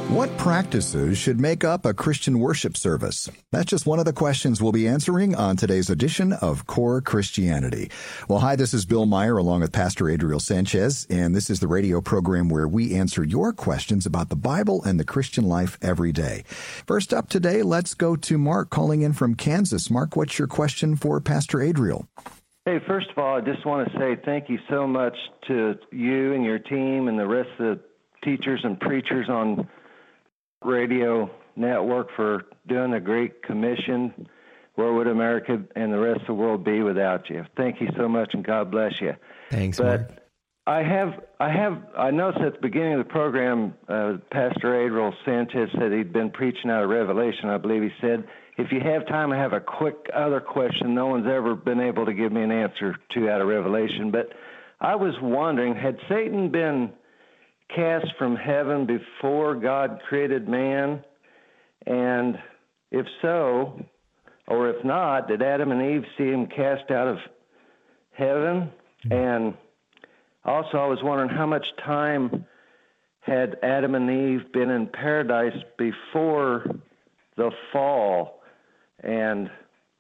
What practices should make up a Christian worship service? That's just one of the questions we'll be answering on today's edition of Core Christianity. Well, hi, this is Bill Meyer along with Pastor Adriel Sanchez, and this is the radio program where we answer your questions about the Bible and the Christian life every day. First up today, let's go to Mark calling in from Kansas. Mark, what's your question for Pastor Adriel? Hey, first of all, I just want to say thank you so much to you and your team and the rest of the teachers and preachers on Radio Network for doing a great commission. Where would America and the rest of the world be without you? Thank you so much, and God bless you. Thanks, Mark. I noticed at the beginning of the program, Pastor Adriel Sanchez said he'd been preaching out of Revelation. I believe he said, if you have time, I have a quick other question no one's ever been able to give me an answer to out of Revelation. But I was wondering, had Satan been cast from heaven before God created man? And if so, or if not, did Adam and Eve see him cast out of heaven? And also I was wondering how much time had Adam and Eve been in paradise before the fall? And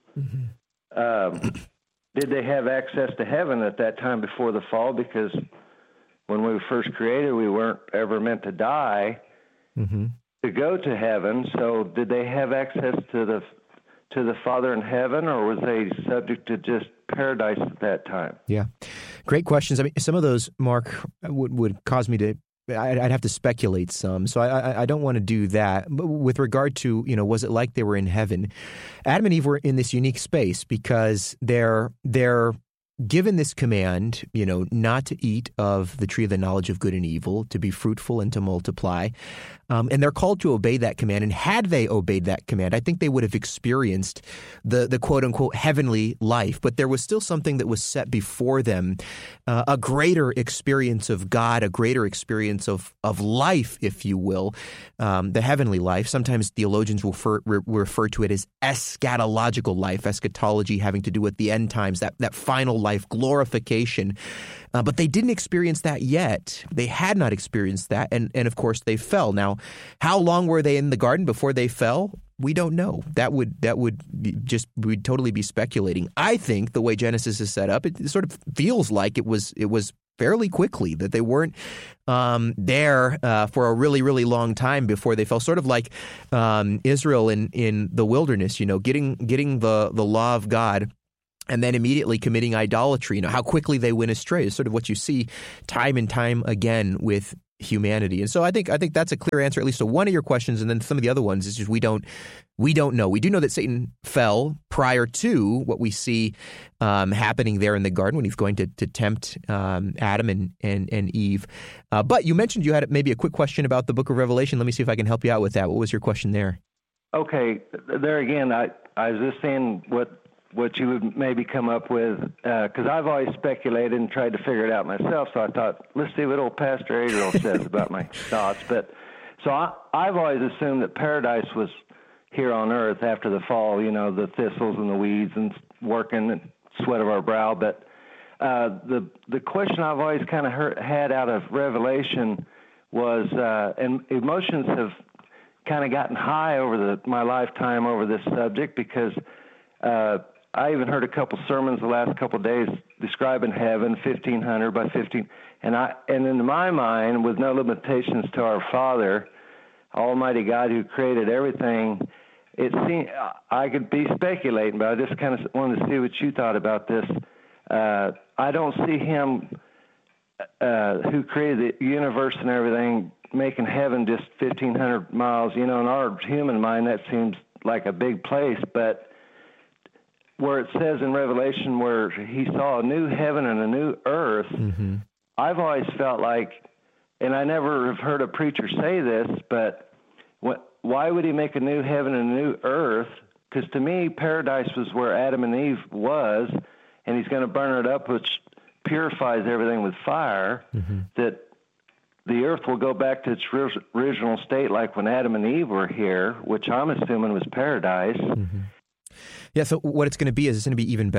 did they have access to heaven at that time before the fall? Because when we were first created, we weren't ever meant to die to go to heaven. So did they have access to the Father in heaven, or was they subject to just paradise at that time? Yeah. Great questions. I mean, some of those, Mark, would cause me to, I'd have to speculate some. So I don't want to do that. But with regard to, was it like they were in heaven? Adam and Eve were in this unique space because they're given this command, not to eat of the tree of the knowledge of good and evil, to be fruitful and to multiply. And they're called to obey that command. And had they obeyed that command, I think they would have experienced the quote-unquote heavenly life. But there was still something that was set before them, a greater experience of God, a greater experience of life, if you will, the heavenly life. Sometimes theologians will refer to it as eschatological life, eschatology having to do with the end times, that final life, glorification. But they didn't experience that yet. They had not experienced that. And of course, they fell. Now, how long were they in the garden before they fell? We don't know. We'd totally be speculating. I think the way Genesis is set up, it sort of feels like it was fairly quickly, that they weren't there for a really, really long time before they fell. Sort of like Israel in the wilderness, getting the law of God and then immediately committing idolatry. How quickly they went astray is sort of what you see time and time again with humanity. And so I think that's a clear answer, at least to one of your questions. And then some of the other ones is just we don't know. We do know that Satan fell prior to what we see happening there in the garden when he's going to tempt Adam and Eve. But you mentioned you had maybe a quick question about the book of Revelation. Let me see if I can help you out with that. What was your question there? Okay. There again, I was just saying what you would maybe come up with, because I've always speculated and tried to figure it out myself, so I thought, let's see what old Pastor Adriel says about my thoughts. But so I've always assumed that paradise was here on earth after the fall, the thistles and the weeds and working and sweat of our brow. But the question I've always kind of had out of Revelation was, and emotions have kind of gotten high over my lifetime over this subject, because I even heard a couple sermons the last couple of days describing heaven, 1500 by 15, and in my mind, with no limitations to our Father, Almighty God who created everything, it seemed I could be speculating, but I just kind of wanted to see what you thought about this. I don't see Him who created the universe and everything making heaven just 1,500 miles. In our human mind, that seems like a big place, but where it says in Revelation where he saw a new heaven and a new earth, I've always felt like, and I never have heard a preacher say this, but why would he make a new heaven and a new earth? Because to me, paradise was where Adam and Eve was, and he's going to burn it up, which purifies everything with fire, that the earth will go back to its original state like when Adam and Eve were here, which I'm assuming was paradise. Yeah, so what it's going to be is it's going to be even better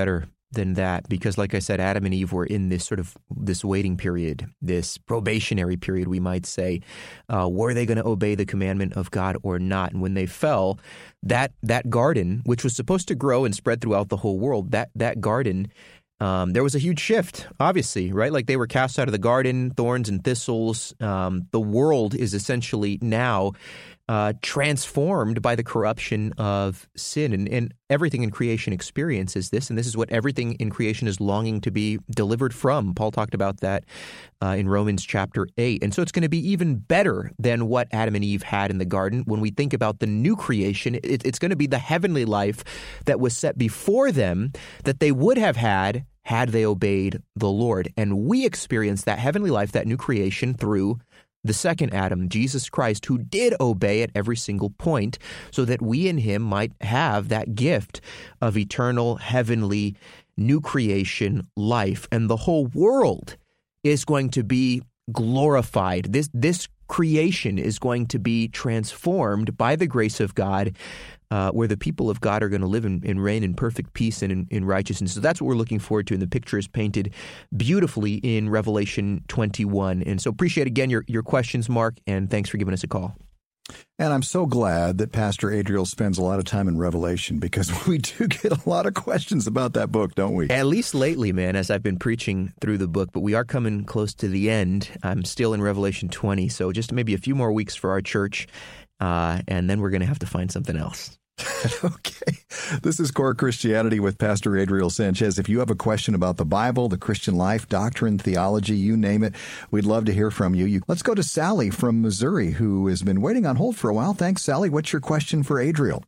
than that, because like I said, Adam and Eve were in this waiting period, this probationary period, we might say. Were they going to obey the commandment of God or not? And when they fell, that garden, which was supposed to grow and spread throughout the whole world, that garden, there was a huge shift, obviously, right? Like they were cast out of the garden, thorns and thistles. The world is essentially now transformed by the corruption of sin. And everything in creation experiences this, and this is what everything in creation is longing to be delivered from. Paul talked about that in Romans chapter 8. And so it's going to be even better than what Adam and Eve had in the garden. When we think about the new creation, it's going to be the heavenly life that was set before them that they would have had they obeyed the Lord. And we experience that heavenly life, that new creation, through the second Adam, Jesus Christ, who did obey at every single point, so that we in him might have that gift of eternal, heavenly, new creation life. And the whole world is going to be glorified. This creation is going to be transformed by the grace of God, where the people of God are going to live and reign in perfect peace and in righteousness. So that's what we're looking forward to, and the picture is painted beautifully in Revelation 21. And so appreciate, again, your questions, Mark, and thanks for giving us a call. And I'm so glad that Pastor Adriel spends a lot of time in Revelation, because we do get a lot of questions about that book, don't we? At least lately, man, as I've been preaching through the book, but we are coming close to the end. I'm still in Revelation 20, so just maybe a few more weeks for our church, and then we're going to have to find something else. Okay. This is Core Christianity with Pastor Adriel Sanchez. If you have a question about the Bible, the Christian life, doctrine, theology, you name it, we'd love to hear from you. Let's go to Sally from Missouri, who has been waiting on hold for a while. Thanks, Sally. What's your question for Adriel?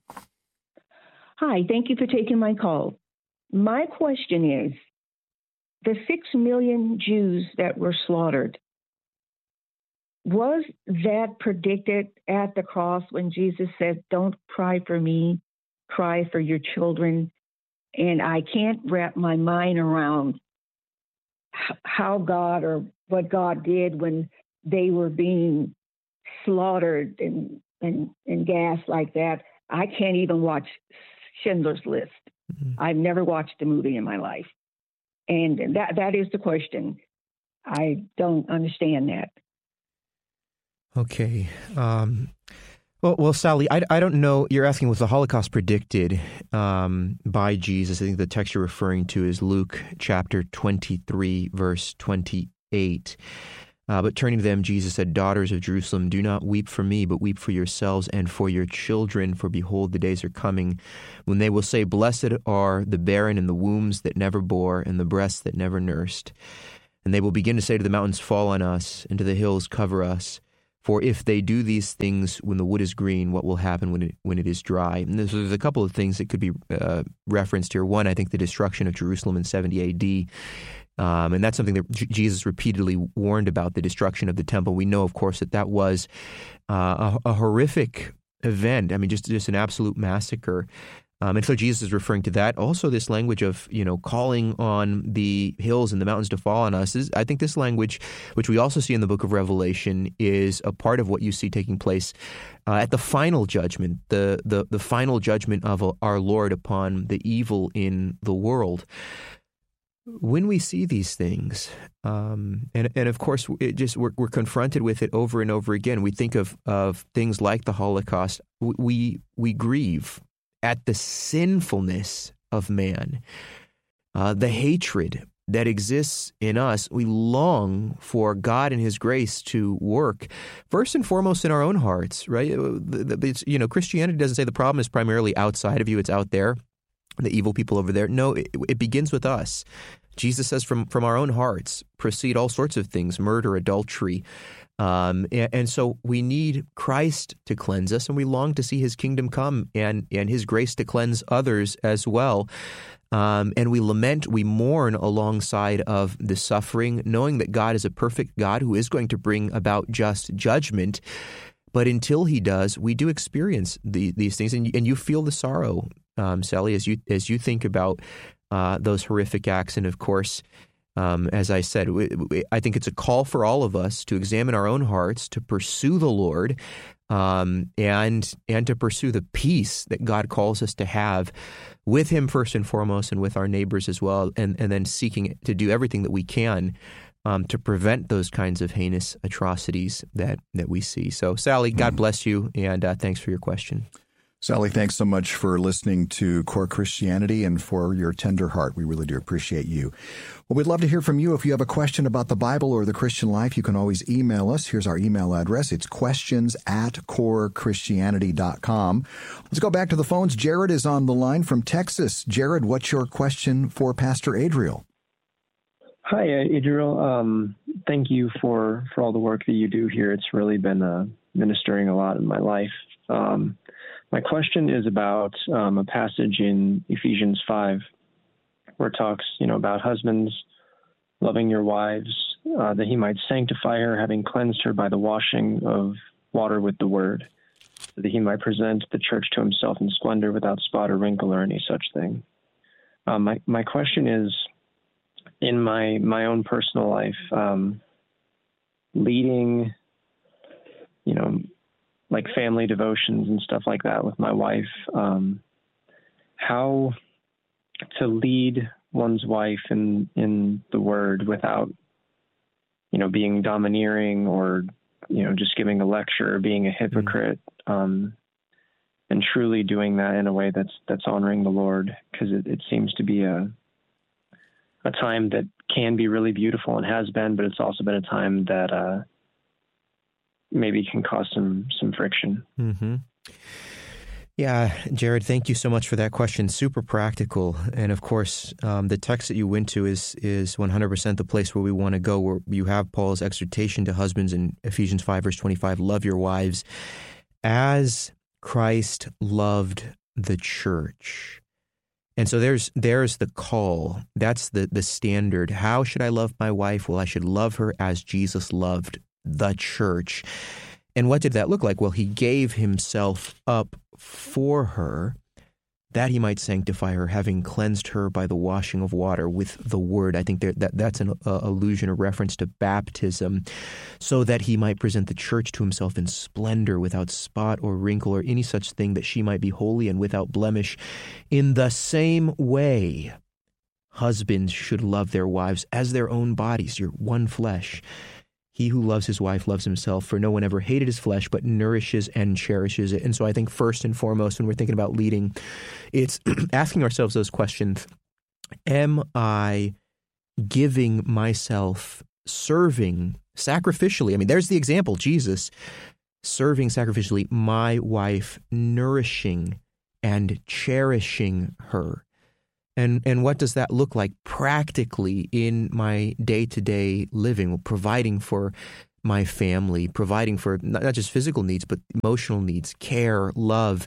Hi, thank you for taking my call. My question is, the 6 million Jews that were slaughtered, was that predicted at the cross when Jesus said, "Don't cry for me, cry for your children"? And I can't wrap my mind around how God, or what God did when they were being slaughtered and gassed like that. I can't even watch Schindler's List. Mm-hmm. I've never watched a movie in my life. And that is the question. I don't understand that. Okay. Well, Sally, I don't know. You're asking, was the Holocaust predicted by Jesus? I think the text you're referring to is Luke chapter 23, verse 28. But turning to them, Jesus said, "Daughters of Jerusalem, do not weep for me, but weep for yourselves and for your children. For behold, the days are coming when they will say, 'Blessed are the barren and the wombs that never bore and the breasts that never nursed.' And they will begin to say to the mountains, 'Fall on us,' and to the hills, 'Cover us.' For if they do these things when the wood is green, what will happen when it is dry?" And there's a couple of things that could be referenced here. One, I think the destruction of Jerusalem in 70 A.D., and that's something that Jesus repeatedly warned about, the destruction of the temple. We know, of course, that was a horrific event. I mean, just an absolute massacre. And so Jesus is referring to that. Also, this language of, calling on the hills and the mountains to fall on us. I think this language, which we also see in the book of Revelation, is a part of what you see taking place at the final judgment, the final judgment of our Lord upon the evil in the world. When we see these things, and of course, we're confronted with it over and over again. We think of things like the Holocaust. We grieve at the sinfulness of man, the hatred that exists in us. We long for God and His grace to work, first and foremost, in our own hearts, right? Christianity doesn't say the problem is primarily outside of you, it's out there, the evil people over there. No, it begins with us. Jesus says from our own hearts proceed all sorts of things, murder, adultery. And so we need Christ to cleanse us, and we long to see His kingdom come and His grace to cleanse others as well. And we lament, we mourn alongside of the suffering, knowing that God is a perfect God who is going to bring about just judgment. But until He does, we do experience these things, and you feel the sorrow, Sally, as you think about those horrific acts. And of course, As I said, I think it's a call for all of us to examine our own hearts, to pursue the Lord, and to pursue the peace that God calls us to have with Him first and foremost, and with our neighbors as well, and then seeking to do everything that we can to prevent those kinds of heinous atrocities that we see. So, Sally, God bless you, and thanks for your question. Sally, thanks so much for listening to Core Christianity and for your tender heart. We really do appreciate you. Well, we'd love to hear from you. If you have a question about the Bible or the Christian life, you can always email us. Here's our email address. It's questions@corechristianity.com. Let's go back to the phones. Jared is on the line from Texas. Jared, what's your question for Pastor Adriel? Hi, Adriel. Thank you for all the work that you do here. It's really been ministering a lot in my life. My question is about a passage in Ephesians 5 where it talks, about husbands loving your wives, that he might sanctify her, having cleansed her by the washing of water with the word, so that he might present the church to himself in splendor without spot or wrinkle or any such thing. My question is, in my own personal life, leading, like family devotions and stuff like that with my wife, how to lead one's wife in the word without, being domineering or, just giving a lecture or being a hypocrite, and truly doing that in a way that's honoring the Lord, because it seems to be a time that can be really beautiful and has been, but it's also been a time that maybe can cause some friction. Mm-hmm. Yeah, Jared, thank you so much for that question. Super practical. And of course, the text that you went to is 100% the place where we want to go, where you have Paul's exhortation to husbands in Ephesians 5, verse 25, love your wives as Christ loved the church. And so there's the call. That's the standard. How should I love my wife? Well, I should love her as Jesus loved the church. And what did that look like? Well, he gave himself up for her that he might sanctify her, having cleansed her by the washing of water with the word. I think that's an allusion, a reference to baptism, so that he might present the church to himself in splendor, without spot or wrinkle or any such thing, that she might be holy and without blemish. In the same way, husbands should love their wives as their own bodies. You're one flesh. He who loves his wife loves himself, for no one ever hated his flesh, but nourishes and cherishes it. And so I think first and foremost, when we're thinking about leading, it's asking ourselves those questions. Am I giving myself, serving sacrificially? I mean, there's the example, Jesus serving sacrificially, my wife, nourishing and cherishing her. And what does that look like practically in my day-to-day living? Providing for my family, providing for not just physical needs, but emotional needs, care, love,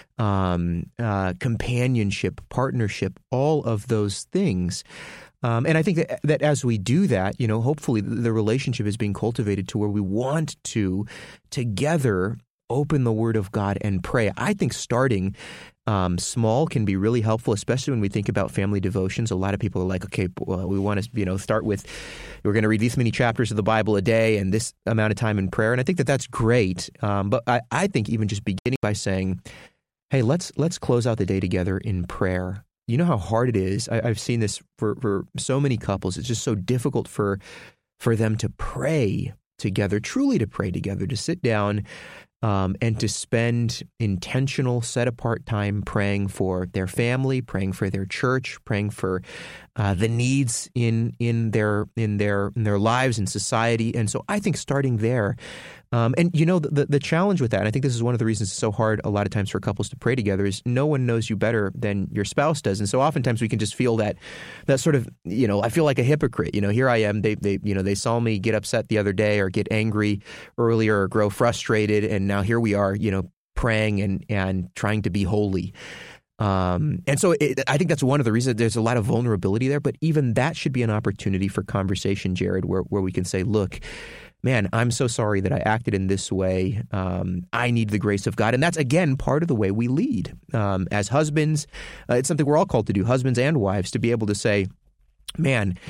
companionship, partnership, all of those things. And I think that as we do that, hopefully the relationship is being cultivated to where we want to together open the Word of God and pray. I think starting small can be really helpful, especially when we think about family devotions. A lot of people are like, okay, well, we want to, start with, we're going to read these many chapters of the Bible a day and this amount of time in prayer. And I think that's great. But I think even just beginning by saying, hey, let's close out the day together in prayer. You know how hard it is. I've seen this for so many couples. It's just so difficult for them to pray together, truly to pray together, to sit down and to spend intentional, set-apart time praying for their family, praying for their church, praying for the needs in their lives and society. And so I think starting there, and the challenge with that, and I think this is one of the reasons it's so hard a lot of times for couples to pray together, is no one knows you better than your spouse does. And so oftentimes we can just feel that sort of, I feel like a hypocrite. Here I am, they saw me get upset the other day or get angry earlier or grow frustrated, and now here we are, praying and trying to be holy. And so I think that's one of the reasons there's a lot of vulnerability there, but even that should be an opportunity for conversation, Jared, where we can say, look, man, I'm so sorry that I acted in this way. I need the grace of God. And that's, again, part of the way we lead. As husbands, it's something we're all called to do, husbands and wives, to be able to say, man,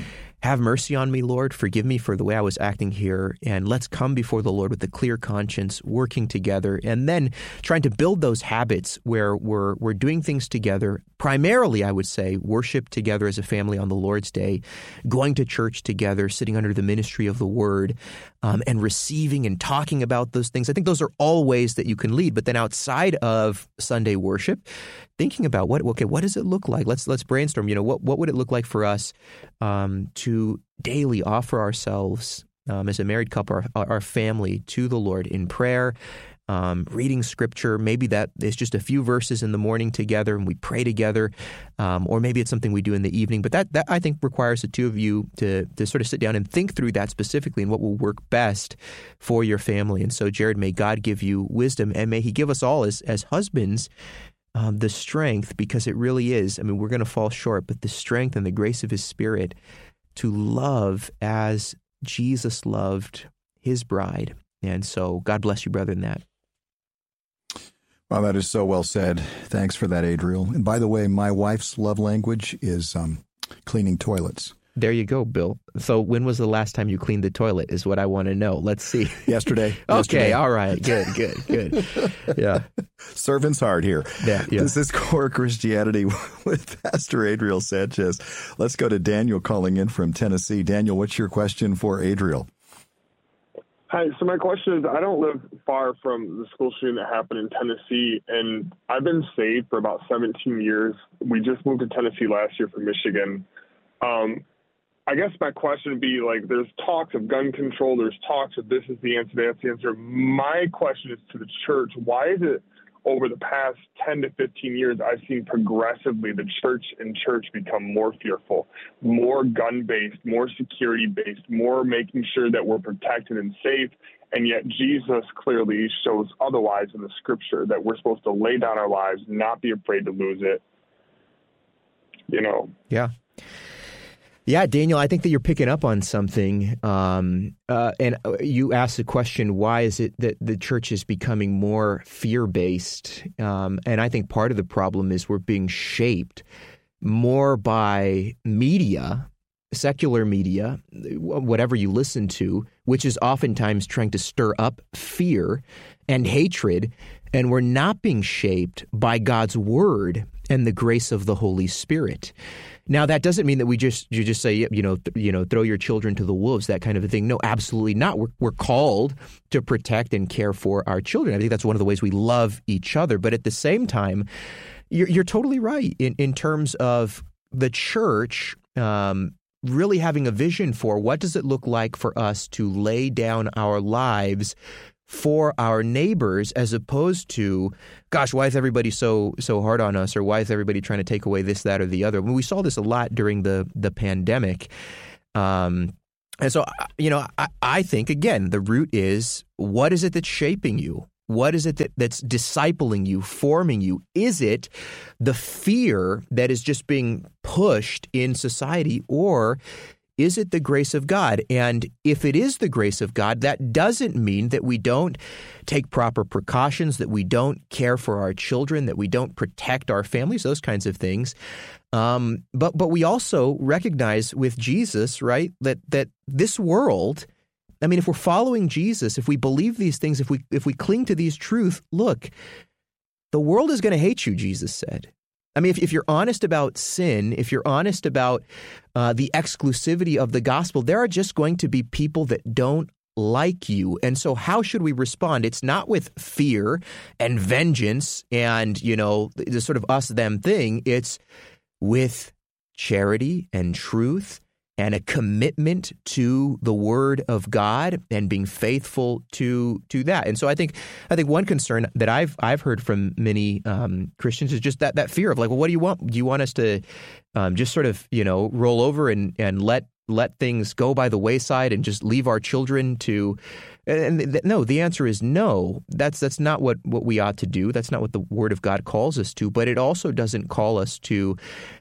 have mercy on me, Lord. Forgive me for the way I was acting here. And let's come before the Lord with a clear conscience, working together, and then trying to build those habits where we're doing things together. Primarily, I would say, worship together as a family on the Lord's Day, going to church together, sitting under the ministry of the Word, and receiving and talking about those things. I think those are all ways that you can lead. But then outside of Sunday worship, thinking about what does it look like? Let's brainstorm. What would it look like for us to daily offer ourselves as a married couple, our family, to the Lord in prayer, reading Scripture. Maybe that is just a few verses in the morning together and we pray together, or maybe it's something we do in the evening. But that I think requires the two of you to sort of sit down and think through that specifically and what will work best for your family. And so, Jared, may God give you wisdom, and may He give us all as husbands the strength, because it really is. I mean, we're going to fall short, but the strength and the grace of His Spirit to love as Jesus loved His bride. And so God bless you, brother, in that. Well, that is so well said. Thanks for that, Adriel. And by the way, my wife's love language is cleaning toilets. There you go, Bill. So when was the last time you cleaned the toilet is what I want to know. Let's see. Yesterday. Okay, all right. Good. Yeah. Servant's heart here. Yeah. This is Core Christianity with Pastor Adriel Sanchez. Let's go to Daniel calling in from Tennessee. Daniel, what's your question for Adriel? Hi, so my question is, I don't live far from the school shooting that happened in Tennessee, and I've been saved for about 17 years. We just moved to Tennessee last year from Michigan. I guess my question would be, like, there's talks of gun control, there's talks of this is the answer, that's the answer. My question is to the church, why is it over the past 10 to 15 years, I've seen progressively the church become more fearful, more gun-based, more security-based, more making sure that we're protected and safe, and yet Jesus clearly shows otherwise in the Scripture, that we're supposed to lay down our lives, not be afraid to lose it, Yeah. Yeah, Daniel, I think that you're picking up on something. And you asked the question, why is it that the church is becoming more fear-based? And I think part of the problem is we're being shaped more by media, secular media, whatever you listen to, which is oftentimes trying to stir up fear and hatred. And we're not being shaped by God's Word and the grace of the Holy Spirit. Now, that doesn't mean that you just say, throw your children to the wolves, that kind of a thing. No, absolutely not. We're called to protect and care for our children. I think that's one of the ways we love each other. But at the same time, you're totally right in terms of the church really having a vision for what does it look like for us to lay down our lives for our neighbors, as opposed to, gosh, why is everybody so hard on us, or why is everybody trying to take away this, that, or the other? We saw this a lot during the pandemic. And so, I think, again, the root is, what is it that's shaping you? What is it that's discipling you, forming you? Is it the fear that is just being pushed in society, or is it the grace of God? And if it is the grace of God, that doesn't mean that we don't take proper precautions, that we don't care for our children, that we don't protect our families, those kinds of things. But we also recognize with Jesus, right, that this world, I mean, if we're following Jesus, if we believe these things, if we cling to these truths, look, the world is going to hate you, Jesus said. I mean, if you're honest about sin, if you're honest about the exclusivity of the gospel, there are just going to be people that don't like you. And so how should we respond? It's not with fear and vengeance and, the sort of us-them thing. It's with charity and truth and a commitment to the Word of God and being faithful to that. And so I think one concern that I've heard from many Christians is just that fear of, like, well, what do you want? Do you want us to just sort of roll over and let things go by the wayside and just leave our children to? No, the answer is no. That's not what we ought to do. That's not what the Word of God calls us to. But it also doesn't call us to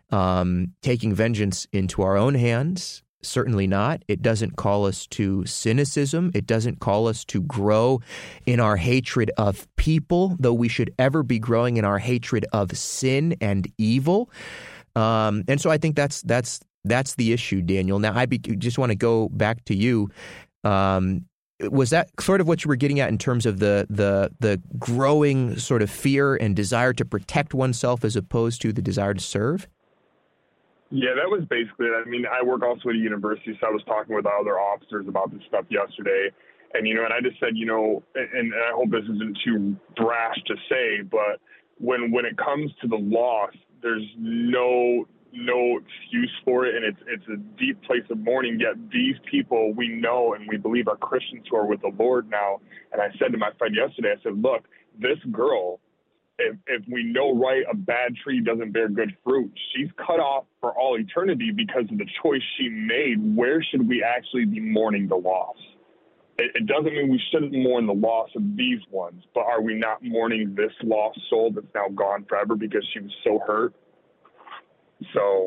taking vengeance into our own hands. Certainly not. It doesn't call us to cynicism. It doesn't call us to grow in our hatred of people, though we should ever be growing in our hatred of sin and evil. And so I think that's That's the issue, Daniel. Now, I just want to go back to you. Was that sort of what you were getting at in terms of the growing sort of fear and desire to protect oneself as opposed to the desire to serve? Yeah, that was basically it. I mean, I work also at a university, so I was talking with other officers about this stuff yesterday. And, and I just said, and I hope this isn't too brash to say, but when it comes to the loss, there's no excuse for it, and it's a deep place of mourning. Yet these people we know and we believe are Christians who are with the Lord now. And I said to my friend yesterday, I said, look, this girl, if we know right, a bad tree doesn't bear good fruit. She's cut off for all eternity because of the choice she made. Where should we actually be mourning the loss? It doesn't mean we shouldn't mourn the loss of these ones, but are we not mourning this lost soul that's now gone forever because she was so hurt? So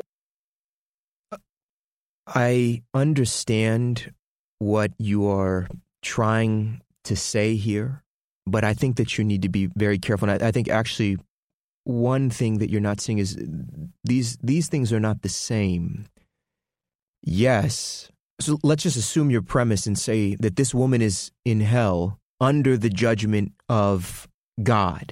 I understand what you are trying to say here, but I think that you need to be very careful. And I think actually one thing that you're not seeing is these things are not the same. Yes. So let's just assume your premise and say that this woman is in hell under the judgment of God.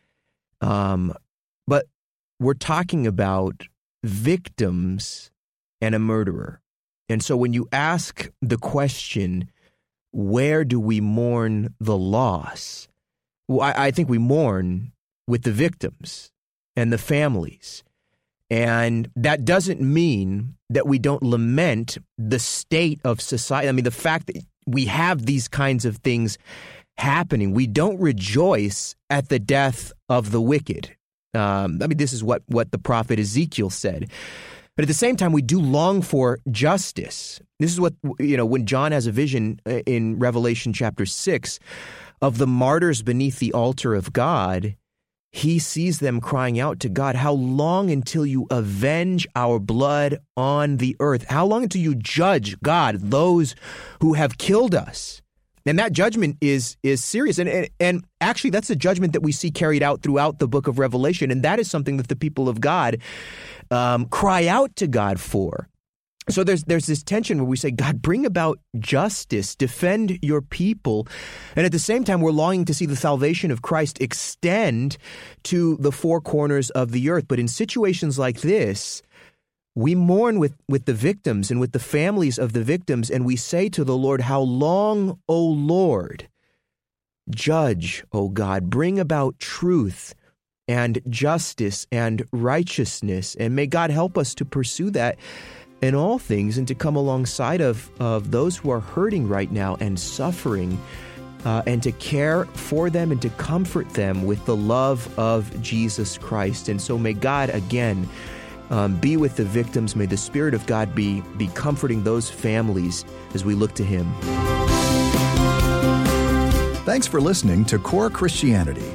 But we're talking about victims and a murderer. And so when you ask the question, where do we mourn the loss? Well, I think we mourn with the victims and the families. And that doesn't mean that we don't lament the state of society. I mean, the fact that we have these kinds of things happening, we don't rejoice at the death of the wicked. This is what the prophet Ezekiel said. But at the same time, we do long for justice. This is what, when John has a vision in Revelation chapter 6 of the martyrs beneath the altar of God, he sees them crying out to God, how long until you avenge our blood on the earth? How long until you judge, God, those who have killed us? And that judgment is serious. And actually, that's a judgment that we see carried out throughout the book of Revelation. And that is something that the people of God cry out to God for. So there's this tension where we say, God, bring about justice, defend your people. And at the same time, we're longing to see the salvation of Christ extend to the four corners of the earth. But in situations like this, we mourn with the victims and with the families of the victims, and we say to the Lord, how long, O Lord? Judge, O God, bring about truth and justice and righteousness. And may God help us to pursue that in all things and to come alongside of those who are hurting right now and suffering, and to care for them and to comfort them with the love of Jesus Christ. And so may God, again, be with the victims. May the Spirit of God be comforting those families as we look to Him. Thanks for listening to Core Christianity.